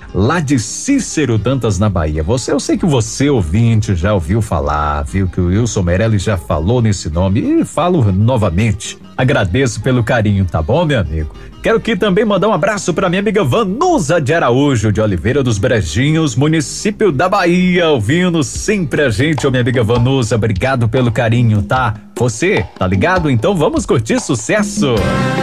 lá de Cícero, Dantas, na Bahia. Eu sei que você, ouvinte, já ouviu falar, viu que o Wilson Meirelles já falou nesse nome e falo novamente. Agradeço pelo carinho, tá bom, meu amigo? Quero aqui também mandar um abraço pra minha amiga Vanusa de Araújo, de Oliveira dos Brejinhos, município da Bahia, ouvindo sempre a gente, minha amiga Vanusa. Obrigado pelo carinho, tá? Você, tá ligado? Então vamos curtir sucesso!